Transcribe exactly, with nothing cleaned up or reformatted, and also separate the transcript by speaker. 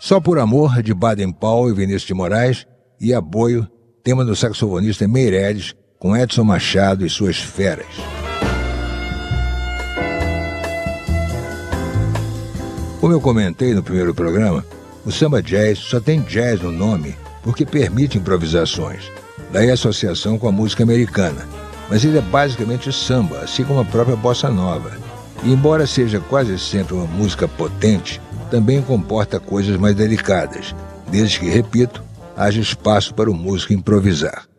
Speaker 1: Só por Amor, de Baden Powell e Vinícius de Moraes, e Aboio, tema do saxofonista Meireles, com Edson Machado e suas feras. Como eu comentei no primeiro programa, o samba jazz só tem jazz no nome porque permite improvisações, daí a associação com a música americana. Mas ele é basicamente samba, assim como a própria bossa nova. E embora seja quase sempre uma música potente, também comporta coisas mais delicadas, desde que, repito, haja espaço para o músico improvisar.